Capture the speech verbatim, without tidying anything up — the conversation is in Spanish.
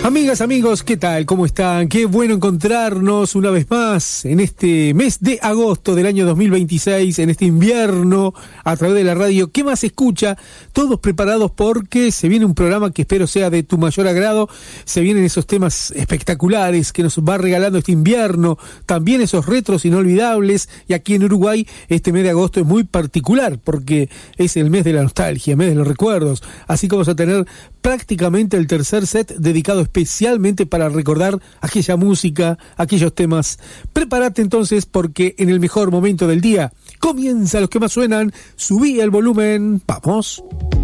Amigas, amigos, ¿qué tal? ¿Cómo están? Qué bueno encontrarnos una vez más en este mes de agosto del año dos mil veintiséis, en este invierno, a través de la radio. ¿Qué más escucha? Todos preparados porque se viene un programa que espero sea de tu mayor agrado. Se vienen esos temas espectaculares que nos va regalando este invierno, también esos retros inolvidables. Y aquí en Uruguay este mes de agosto es muy particular porque es el mes de la nostalgia, el mes de los recuerdos. Así que vamos a tener prácticamente el tercer set dedicado especialmente para recordar aquella música, aquellos temas. Prepárate entonces porque en el mejor momento del día comienza los que más suenan. Subí el volumen, vamos.